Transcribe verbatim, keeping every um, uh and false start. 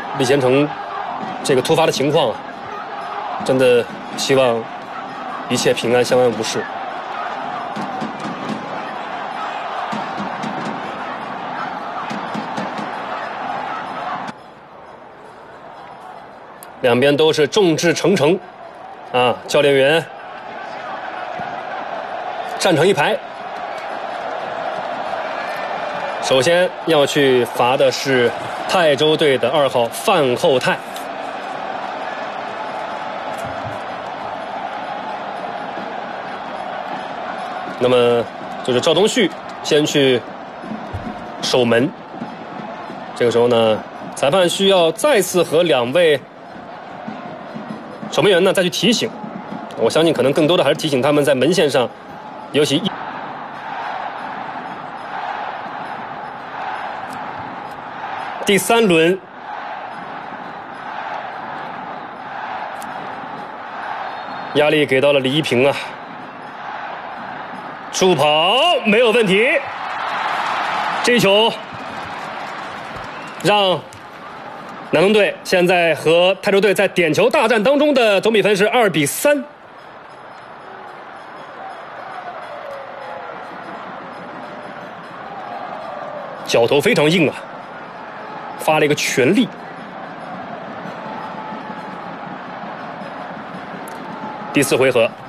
李贤成这个突发的情况啊，真的希望一切平安，相安无事。两边都是众志成城，啊，教练员站成一排。首先要去罚的是泰州队的二号范厚泰。那么就是赵东旭先去守门。这个时候呢，裁判需要再次和两位守门员呢再去提醒。我相信可能更多的还是提醒他们在门线上，尤其第三轮压力给到了李一平啊，助跑没有问题，这一球让南通队现在和泰州队在点球大战当中的总比分是二比三。脚头非常硬啊，发了一个全力。第四回合，